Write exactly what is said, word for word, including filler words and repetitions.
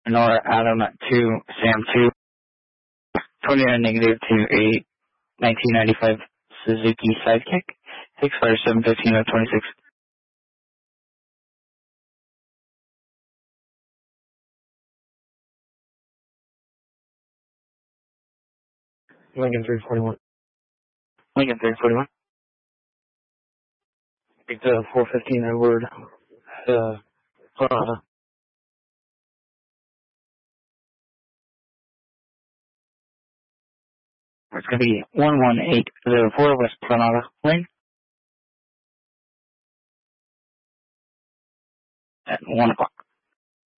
Nora Adam two, Sam two, twenty-nine negative to a nineteen ninety-five Suzuki Sidekick, expires seven fifteen of twenty-six. Lincoln three forty-one. Lincoln three forty-one. Picked uh, four fifteen Edward, uh, Granada. It's going to be one one eight zero four West Granada Lane at one o'clock.